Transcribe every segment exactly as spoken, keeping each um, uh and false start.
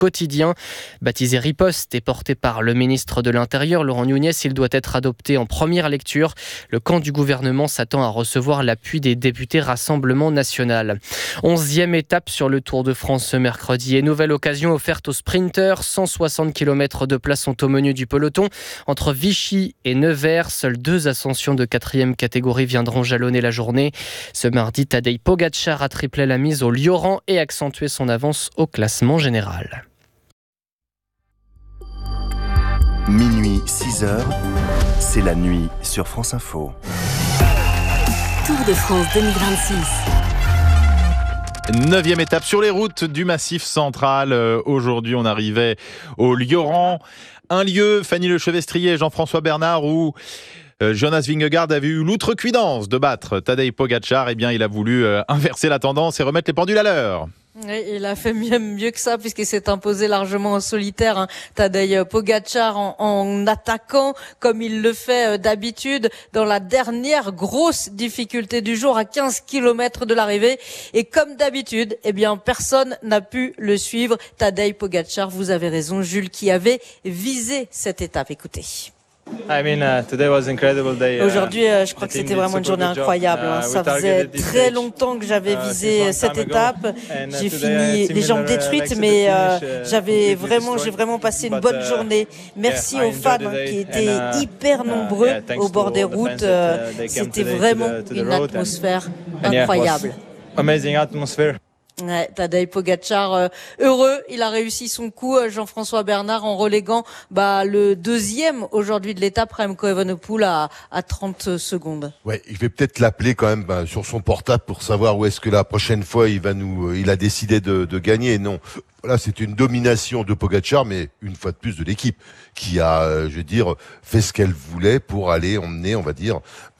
quotidien. Baptisé Riposte et porté par le ministre de l'Intérieur, Laurent Nunez, il doit être adopté en première lecture. Le camp du gouvernement s'attend à recevoir l'appui des députés Rassemblement National. Onzième étape sur le Tour de France ce mercredi et nouvelle occasion offerte aux sprinteurs. cent soixante kilomètres de place sont au menu du peloton. Entre Vichy et Nevers, seules deux ascensions de quatrième catégorie viendront jalonner la journée. Ce mardi, Tadej Pogačar a triplé la mise au Lioran et accentué son avance au classement général. Minuit, six heures, c'est la nuit sur France Info. Tour de France deux mille vingt-six. Neuvième étape sur les routes du Massif central. Euh, aujourd'hui, on arrivait au Lioran. Un lieu, Fanny Lechevestrier et Jean-François Bernard, où euh, Jonas Vingegaard avait eu l'outrecuidance de battre Tadej Pogačar. Eh bien, il a voulu euh, inverser la tendance et remettre les pendules à l'heure. Oui, il a fait mieux, mieux que ça puisqu'il s'est imposé largement en solitaire, hein, Tadej Pogačar en, en attaquant comme il le fait euh, d'habitude dans la dernière grosse difficulté du jour à quinze kilomètres de l'arrivée. Et comme d'habitude, eh bien personne n'a pu le suivre. Tadej Pogačar, vous avez raison, Jules, qui avait visé cette étape. Écoutez. I mean, uh, today was incredible day. Uh, Aujourd'hui, euh, je crois que c'était vraiment une journée incroyable. Hein. Ça faisait très longtemps que j'avais visé cette étape. J'ai fini les jambes détruites, mais euh, j'avais vraiment, j'ai vraiment passé une bonne journée. Merci aux fans hein, qui étaient hyper nombreux au bord des routes. Euh, c'était vraiment une atmosphère incroyable. Amazing atmosphere. Ouais, Tadej Pogačar euh, heureux, il a réussi son coup, euh, Jean-François Bernard, en reléguant bah, le deuxième aujourd'hui de l'étape, Remco Evenepoel à, à trente secondes. Ouais, il vais peut-être l'appeler quand même bah, sur son portable pour savoir où est-ce que la prochaine fois il va nous, euh, il a décidé de, de gagner. Non, voilà, c'est une domination de Pogačar, mais une fois de plus de l'équipe qui a, euh, je veux dire, fait ce qu'elle voulait pour aller emmener, on va dire,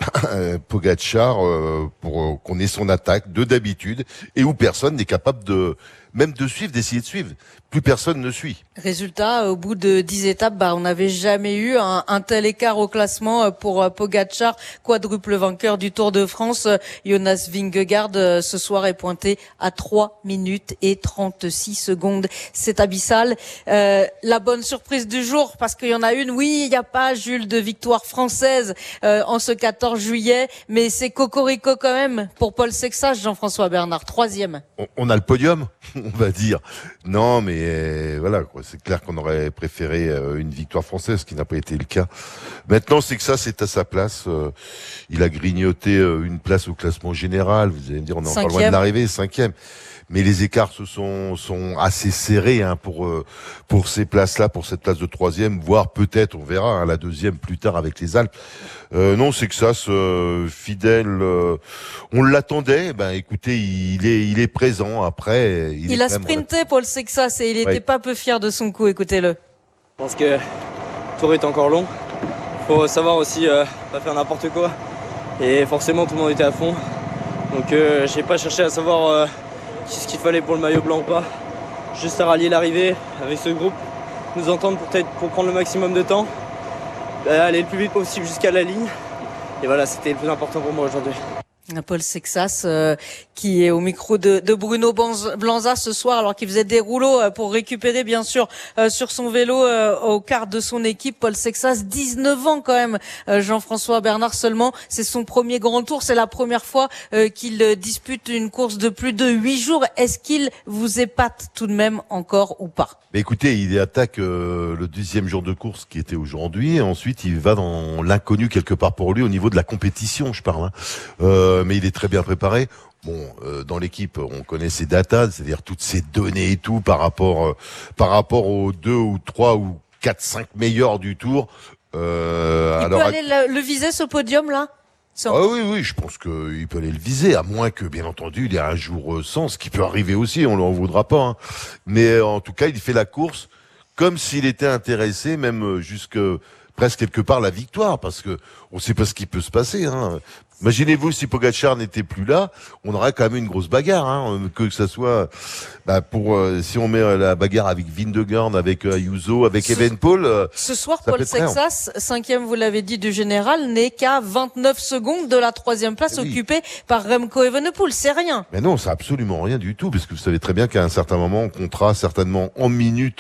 Pogačar euh, pour euh, qu'on ait son attaque de d'habitude et où personne n'est capable de même de suivre, d'essayer de suivre. Plus personne ne suit. Résultat, au bout de dix étapes, bah, on n'avait jamais eu un, un tel écart au classement pour Pogačar, quadruple vainqueur du Tour de France. Jonas Vingegaard, ce soir, est pointé à trois minutes et trente-six secondes. C'est abyssal. Euh, la bonne surprise du jour, parce qu'il y en a une, oui, il n'y a pas, Jules, de victoire française euh, en ce quatorze juillet, mais c'est cocorico quand même pour Paul Sexas, Jean-François Bernard, troisième. On, on a le podium, on va dire. Non, mais euh, voilà, quoi. C'est clair qu'on aurait préféré euh, une victoire française, ce qui n'a pas été le cas. Maintenant, c'est que ça, c'est à sa place. Euh, il a grignoté euh, une place au classement général. Vous allez me dire, on est encore loin de l'arrivée, cinquième. Mais les écarts se sont sont assez serrés hein, pour euh, pour ces places-là, pour cette place de troisième, voire peut-être, on verra, hein, la deuxième plus tard avec les Alpes. Euh, non, c'est que ça, ce fidèle, euh, on l'attendait. Ben, écoutez, il est il est présent. Après, il, il est a sprinté, même... Paul Sexas, et il était ouais. pas peu fier de son coup. Écoutez-le. Je pense que le tour est encore long. Faut savoir aussi euh, pas faire n'importe quoi. Et forcément, tout le monde était à fond. Donc, euh, j'ai pas cherché à savoir. Euh, ce qu'il fallait pour le maillot blanc ou pas, juste à rallier l'arrivée avec ce groupe, nous entendre peut-être pour prendre le maximum de temps, aller le plus vite possible jusqu'à la ligne, et voilà, c'était le plus important pour moi aujourd'hui. Paul Sexas euh, qui est au micro de, de Bruno Blanza ce soir alors qu'il faisait des rouleaux euh, pour récupérer bien sûr euh, sur son vélo euh, au quart de son équipe. Paul Sexas, dix-neuf ans quand même, euh, Jean-François Bernard seulement, c'est son premier grand tour, c'est la première fois euh, qu'il euh, dispute une course de plus de huit jours. Est-ce qu'il vous épate tout de même encore ou pas? Mais écoutez, il attaque euh, le deuxième jour de course qui était aujourd'hui, et ensuite il va dans l'inconnu quelque part pour lui au niveau de la compétition, je parle. Hein. Euh, mais il est très bien préparé. Bon, euh, dans l'équipe, on connaît ses datas, c'est-à-dire toutes ces données et tout par rapport euh, par rapport aux deux ou trois ou quatre, cinq meilleurs du tour. Euh, il alors, peut aller le, le viser ce podium-là? Sans... Ah oui, oui, je pense qu'il peut aller le viser, à moins que, bien entendu, il y ait un jour sans, ce qui peut arriver aussi, on ne l'en voudra pas. Hein. Mais en tout cas, il fait la course comme s'il était intéressé, même jusque presque quelque part la victoire, parce que on ne sait pas ce qui peut se passer. Hein. Imaginez-vous si Pogacar n'était plus là, on aurait quand même une grosse bagarre, hein, que ça soit bah, pour euh, si on met euh, la bagarre avec Vingegaard, avec euh, Ayuso, avec Ce- Evenepoel. euh, Ce soir, Ça Paul peut être très Sexas, cinquième, vous l'avez dit, du général, n'est qu'à vingt-neuf secondes de la troisième place Eh oui. occupée par Remco Evenepoel. C'est rien. Mais non, c'est absolument rien du tout, parce que vous savez très bien qu'à un certain moment, on comptera certainement en minutes